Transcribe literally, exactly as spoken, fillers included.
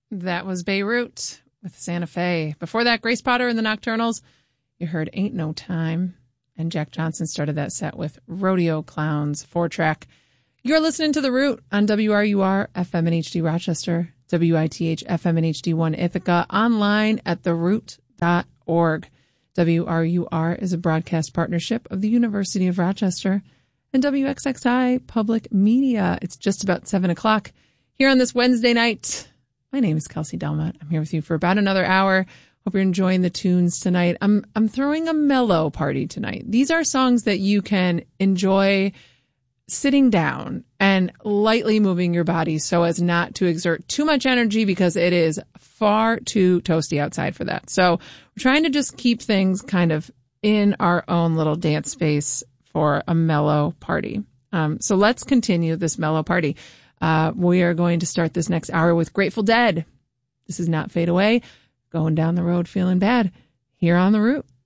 That was Beirut with Santa Fe. Before that, Grace Potter and the Nocturnals. You heard Ain't No Time. And Jack Johnson started that set with Rodeo Clowns, four-track. You're listening to The Root on W R U R, F M and H D Rochester, W I T H, F M and H D one Ithaca, online at the root dot org. W R U R is a broadcast partnership of the University of Rochester and W X X I Public Media. It's just about seven o'clock here on this Wednesday night. My name is Kelsey Delmott. I'm here with you for about another hour. Hope you're enjoying the tunes tonight. I'm I'm throwing a mellow party tonight. These are songs that you can enjoy sitting down and lightly moving your body so as not to exert too much energy because it is far too toasty outside for that. So we're trying to just keep things kind of in our own little dance space for a mellow party. Um, so let's continue this mellow party. Uh, we are going to start this next hour with Grateful Dead. This is Not Fade Away. Going down the road feeling bad here on The Root.